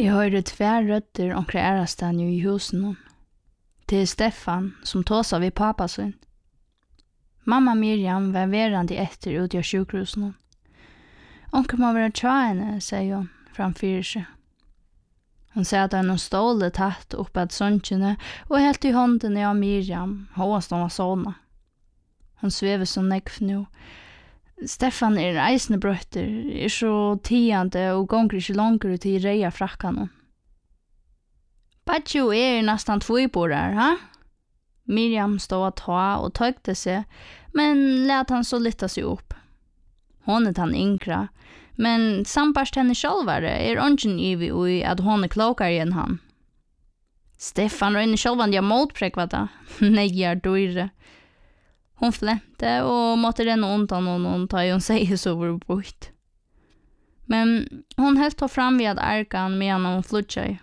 Jeg hører tvær rødder omkring ærastan i husen. Det Stefan som tåsa vid pappa sin. Mamma Miriam var verande etter ut i sjukhusen. Onkel må være tjene, sier hun framfyrer seg. Hun satt en ståle tatt opp ad sønkene og helt i håndene av Miriam, håast hun var sånne. Hun svever som nekv nu. Stefan eisne brøtter, så tiande og gonger ikke langer ut i reia frakkan. Badjo nästan tvåiborar, ha? Miriam stod att ta och tøgte seg, men lät han så lytta seg upp. Hon han yngre, men sambarst henne självare ongen ivi ui at hon klokare enn han. Stefan røyne självan jag motprekvata, nejar døyre. Hon flämte och måtte renne undan honom ta hon säger så var bort. Men hon helt tog fram vid arkan medan hon flutjade.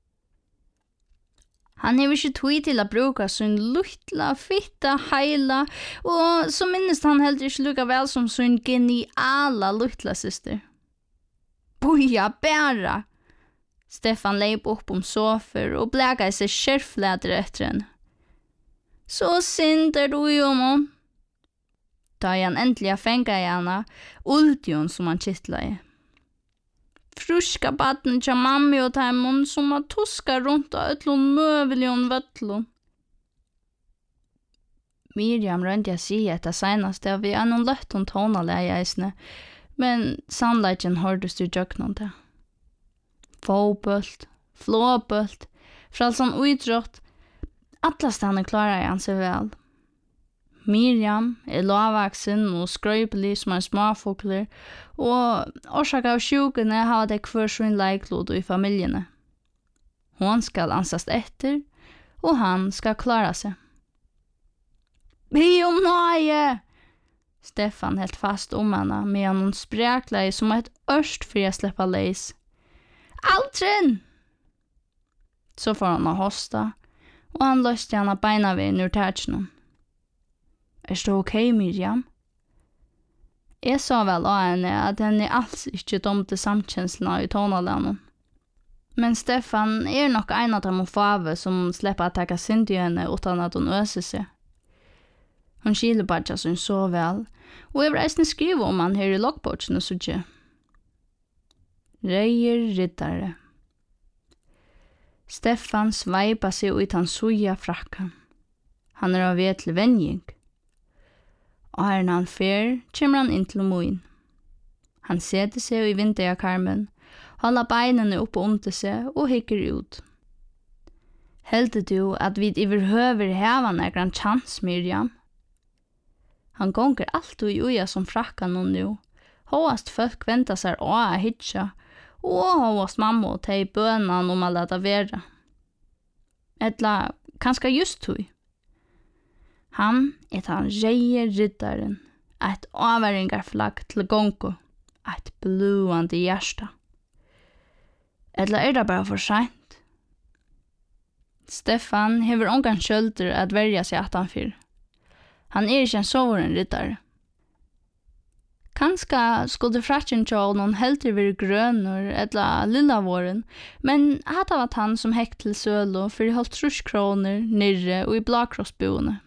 Han har ikke tog til å bruke sin luttla, fitta, heila, og så minnes han heller ikke lukka vel som sin geniala luttla syster. Boja, bæra! Stefan leip opp sofer og blega seg skjerflæder etter henne. Så synd du i honom. Da han endelig fenga i henne, ultion som han kittla i. Fruska baden tja mammi og taimon som har tuska rundt av ötlun møvelion vøtlun. Miriam rønte jeg si etter senast av vi noen løtt hun tonale i eisne, men sannleggen hørtes du jøknon til. Fåbølt, flåbølt, fralsan uidrott, atlastanne klarar han seg vel. Miriam lavvaksen og skrøypelig som en småfokler, og årsak av sjukene har det hver sin leiklod i familjene. Hon skal ansast etter, og han skal klara seg. Be om nøye! Stefan helt fast om henne, medan hon sprekla som et ørst for å slippe leis. Altrin! Så får han hosta, og han løste henne beina ved ur tertsjonen. Det okay, Miriam? Jeg sa vel av henne at henne alls ikke domte samkjenslene i tonalene. Men Stefan nok en av dem fave som slipper å takke synd i henne utan at hun øser seg. Hun skiler bare som så vel, og jeg vil reisende skrive om han her i logbordene, så ikke. Reier riddare. Stefan sveipa seg ut han suja frakkan. Han av ved til venjing. Og her han fer, kommer han inn til moin. Han setter seg i vinterkarmen, holder beinene opp og under seg og hikker ut. Heldet du at vi overhøver hevan gran chans, Miriam? Han gonger alltid i uja som frakkan og nu. Håast folk venter seg å hitja, og håast mamma og teg bønan om å lade være. Etla, kanskje just tog. Han han reie riddaren, et avværingarflagg til gongo, et bluande hjärsta. Eller det bare for sent? Stefan hever ongan skjølder at verja seg atanfyr. Han ikke en soveren riddare. Kanska skulle fratjen tjål noen heldre vir grønner eller lilla våren, men hata var han som hekt til sølo for 50 kroner nirre og i blakrossboene.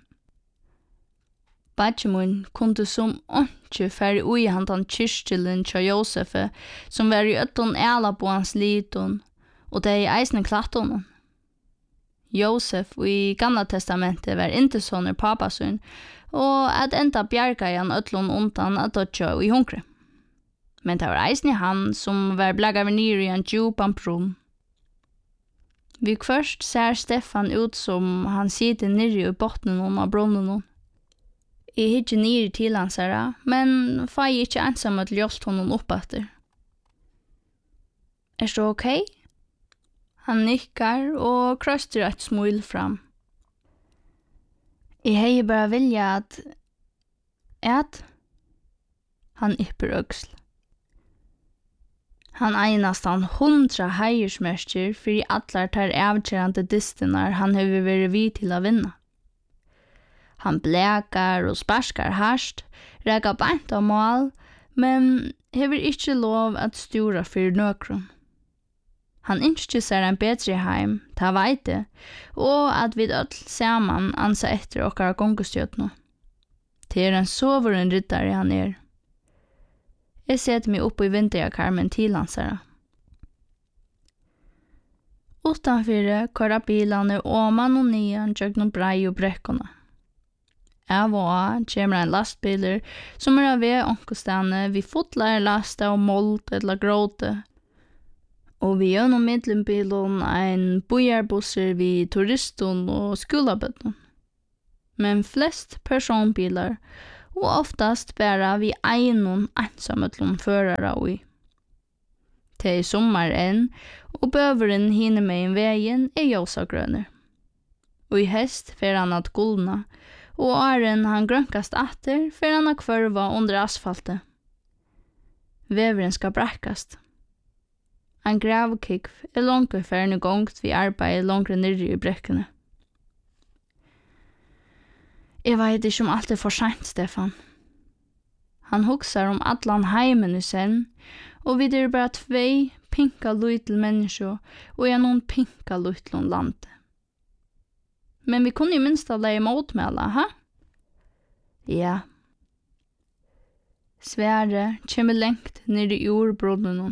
Badjemun kunde som ikke færre ui handan kyrkjelen til Josefe, som var i øtten æla på hans liton, og det i eisne klattonen. Josef i Gamla testamentet var inte sånne papasun, og at enda bjerga i han øtlun undan at dødja i hunkre. Men det var eisne han som var blaggar nir i en djupan brunn. Vi først ser Stefan ut som han sitter nirri i bottnen av brunnen. Jeg hittar nir til hans herra, men fai ikke ensam at ljost honom oppatter. Det okay? Han nikkar og krøster et smil fram. Jeg hei bare vilja at han ypper øksl. Han einastan 100 heiersmerker for i atlar tar avkjærande distenar han hever vært vid til å vinna. Han blekar og sparskar harst, rekar beint av mål, men hever ikkje lov at stjura fyrir nøkron. Han ønsker seg en bedre heim, ta veit det, og at vi øll saman ansa etter okkara gongestjøtno. Det en soveren riddare han Jeg setter meg opp i vinterjakarmen til hansara. Utanfyrir køra bilane oman og nian gjøgnom brei og brekkona. Av og av kommer en lastbiler som av ved onkostane vi fotlar lasta og mold eller gråte. Og vi gjennom middelbilen en bojarbusser vi turisten og skolabøtten. Men flest personbilar og oftast bara vi einon ensamøtlom førare og Til sommar og bøveren hinne med en veien ljosagrønner. Og i hest fer han at guldna, og åren han grønkast atter fer han at kvørva under asfaltet. Veveren skal brekkast. En gravkikv langt færne gongt vi arbeid langre nirri i brekkene. Jeg vet ikke om alt for sent, Stefan. Han hugsar om allan heimen i sen, og vi bara 2 pinka lytel mennesker og noen pinka lytel land. Men vi kunne minst leie motmela, ha? Ja. Sverre kommer lengt nere i jordbrunnen.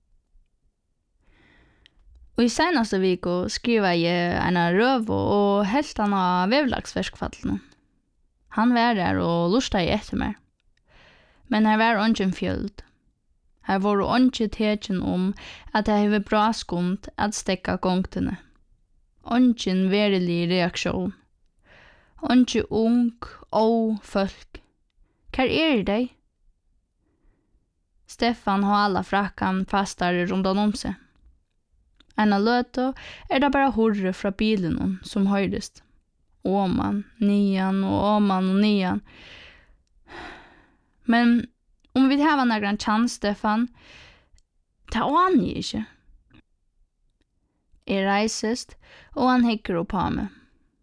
Og i senaste viko skriva jeg en røv og helst han av vevlagsverskfallen. Han var der og lusta i etter meg. Men her var ongen fjöld. Her var ongen tegjen om at jeg hever bra skund at stekka gongtene. Ongen verilig reaksjon. Ongen ung og folk. Hva det? Stefan har alla frakkan fastare rundt om seg. En av løto det bare hurre fra bilen som høyrest. Åman, nian og åman og nian. Men om vi har några chans, Stefan, ta an jeg ikke. Jeg reisest, og han hekker opp på meg.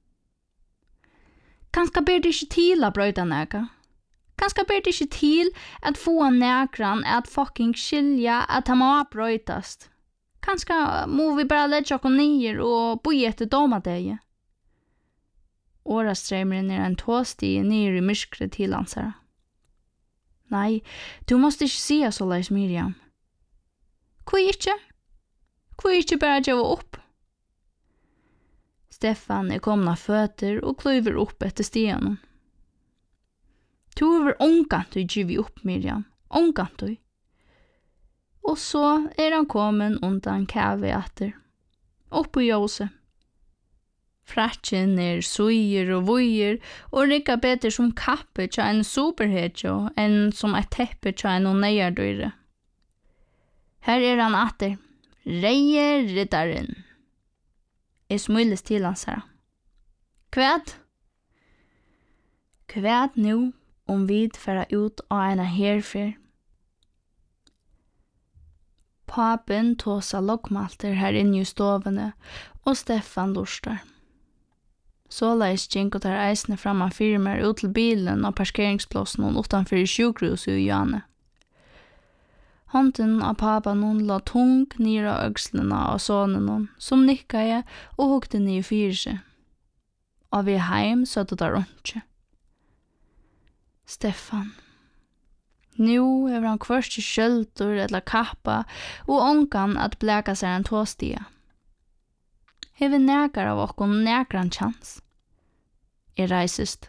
Kanskje ber det ikke til å brøyta næga. Kanskje ber det ikke til at få nægran at fucking skilja at han må brøytast. Kanskje må vi bare legge oss nyer og bo etter domadeg. Årastreimeren en tåstig nyer i myskret til hansara. Nei, du måste ikke si så leis, Miriam. Hvor ikke? Hvor ikke bare gjøre opp? Stefan kommet av føtter og kløyver opp etter stiene. Du er ångant du giver opp, Miriam. Ångant du. Og så han kommet undan kave etter. Opp i jose. Fratjen suier og vuier og rikka beter som kappe tja en superhetjo enn som et teppe tja en neiardøyre. Her han atter. Reie riddaren. Jeg smules til hans her. Kvæd? Kvæd nu om vi færa ut av en herfer. Papen tåsa lokkmalter her inne i stovene, og Stefan lurstar. Så leis gikk og tar eisene fram av firmer ut til bilen og parkeringsplassen utanfor sjukhuset i Jane. Hånden av papan la tung nere av økslene av sonen som nikka jeg og hukte ned i fyrse. Og vi heim så det der ikke. Stefan. Nu han kvørst i skjølter eller kappa og ångan at bleka seg en tåstia. Hever nekar av okkon nekran chans. Jeg reisest.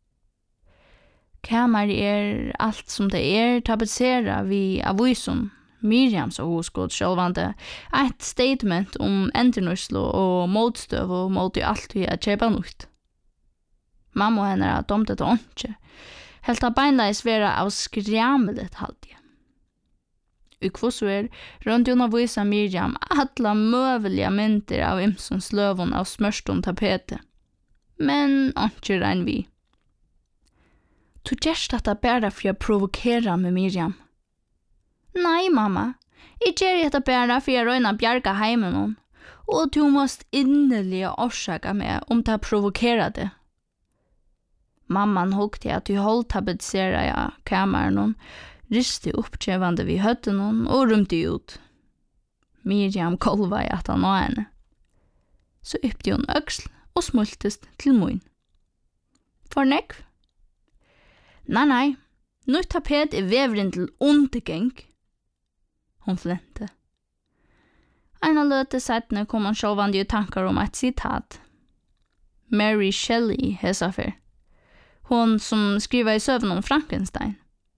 Kamar alt som det tapetsera vi avisun, Miriams og hoskod sjølvande, et statement om endernuslo og motstøv og mot alt vi kjøpa nukt. Mamma og henne domte til åndsje, helt av beinleis vera av skræmelet halvdige. Ukvosver rundt hun visa Miriam alla møvelige mynter av imsons løvun av smørston tapete. Men ikke regn vi. Du gjerst dette bare for å provokere med Miriam. Nei, mamma. Jeg gjør dette bare for å røyne bjerga heimen, og du måst innelig orsaka meg om det provokerer det. Mamman hukte at du holdt tapetsera i kameren, riste oppkjevande vi høtten og rymte ut. Miriam kolva I at han var henne. Så yppte hon øksl og smultest til mun. For nekv? Nei, nytt tapet veveren til undergeng. Hon flente. Eina løte settene kom han sjåvande I tankar om et citat. Mary Shelley hesafer. Hon som skriva I søvn om Frankenstein.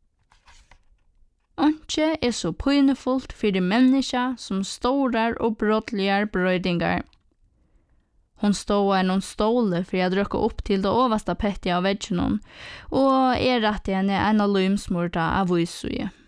Anke så pynefullt for de menneska som storar og brottligar brøydingar. Hon stod noen stole for jeg drøkka opp til det oversta pettet av veggenon, og rett henne en av lymsmurta av vysuje.